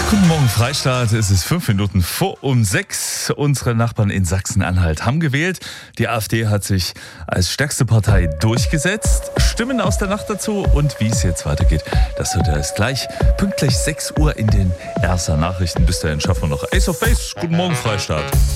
Guten Morgen, Freistaat. Es ist 5 Minuten vor um 6. Unsere Nachbarn in Sachsen-Anhalt haben gewählt. Die AfD hat sich als stärkste Partei durchgesetzt. Stimmen aus der Nacht dazu und wie es jetzt weitergeht, das hört ihr erst gleich. Pünktlich 6 Uhr in den RSA Nachrichten. Bis dahin schaffen wir noch Ace of Base. Guten Morgen, Freistaat.